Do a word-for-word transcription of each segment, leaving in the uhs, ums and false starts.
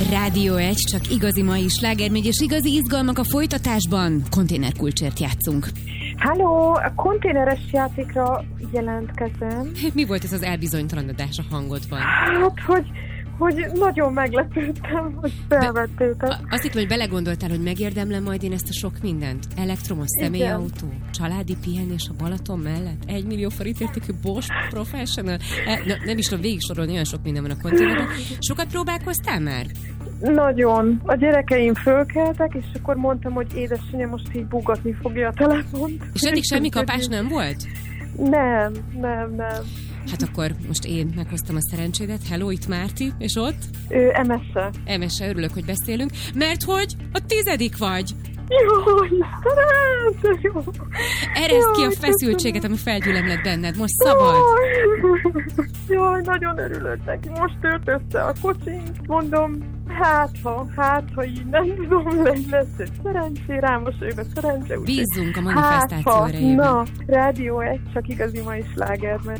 Rádió egy, csak igazi mai slágermegy, és igazi izgalmak a folytatásban. Konténerkulcsért játszunk. Halló, a konténeres játékra jelentkezem. Mi volt ez az elbizonytalanodás a hangodban? Hát, hogy, hogy nagyon meglepődtem, hogy felvettétek. Be, azt hittem, hogy belegondoltál, hogy megérdemlem majd én ezt a sok mindent? Elektromos személyautó, családi pihenés a Balaton mellett, egy millió forint értékű Bosch Professional. E, na, nem is tudom végig sorolni, olyan sok minden van a konténerben. Sokat próbálkoztál már? Nagyon. A gyerekeim fölkeltek, és akkor mondtam, hogy édesanyja most így bugatni fogja a telefont. És eddig semmi kapás nem volt? Nem, nem, nem. Hát akkor most én meghoztam a szerencsédet. Hello, itt Márti, és ott? Ő em es-e. em es-e, örülök, hogy beszélünk, mert hogy a tizedik vagy. Jaj, Istenem, jó. Ereszd ki a feszültséget, ami felgyülemlett benned. Most szabad. Jaj, jaj, nagyon örülök neki. Most tört össze a kocsink. Mondom, hát ha, hát ha így nem tudom, lesz egy szerencsé, rámosolyog a szerencse. Bízzunk a manifestáció hát, erejében. Na, Rádió egy, csak igazi mai sláger, mert...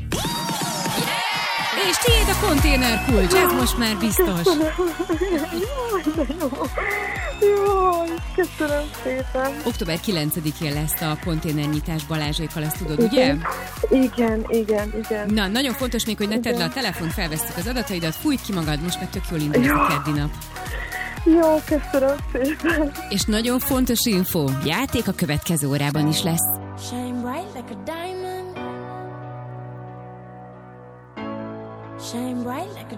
És tiéd a konténerkulcs, ez most már biztos. Jaj, de jó. Jaj, köszönöm szépen. október kilencedikén lesz a konténernyitás Balázsékkal, ezt tudod, ugye? Igen, igen, igen. Na, nagyon fontos még, hogy ne tedd le a telefont, felvesszük az adataidat, fújj ki magad, most már tök jól indul ez a keddi nap. Jó, köszönöm szépen. És nagyon fontos info, játék a következő órában is lesz. Shine bright like a diamond. Shine bright like a